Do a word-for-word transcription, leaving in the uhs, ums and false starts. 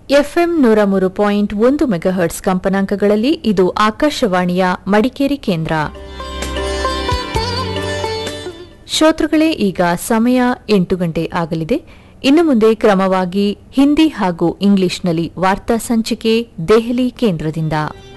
FM ನೂರ ಮೂರು point ಒಂದು ಮೆಗಾಹರ್ಟ್ಸ್ ಕಂಪನಾಂಕಗಳಲ್ಲಿ ಇದು ಆಕಾಶವಾಣಿಯ ಮಡಿಕೇರಿ ಕೇಂದ್ರ. ಶ್ರೋತೃಗಳೇ, ಈಗ ಸಮಯ ಎಂಟು ಗಂಟೆ ಆಗಲಿದೆ. ಇನ್ನು ಮುಂದೆ ಕ್ರಮವಾಗಿ ಹಿಂದಿ ಹಾಗೂ ಇಂಗ್ಲಿಷ್ನಲ್ಲಿ ವಾರ್ತಾ ಸಂಚಿಕೆ ದೆಹಲಿ ಕೇಂದ್ರದಿಂದ.